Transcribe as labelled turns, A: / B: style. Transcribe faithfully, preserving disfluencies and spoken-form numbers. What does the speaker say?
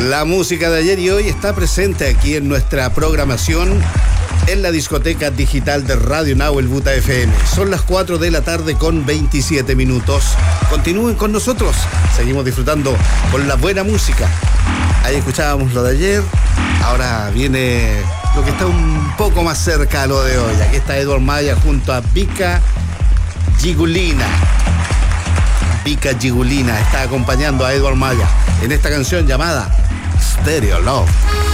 A: La música de ayer y hoy está presente aquí en nuestra programación en la discoteca digital de Radio Nahuel Buta F M. Son las cuatro de la tarde con veintisiete minutos. Continúen con nosotros. Seguimos disfrutando con la buena música. Ahí escuchábamos lo de ayer. Ahora viene lo que está un poco más cerca a lo de hoy. Aquí está Edward Maya junto a Vika Gigulina. Vika Gigulina está acompañando a Edward Maya en esta canción llamada Stereo Love.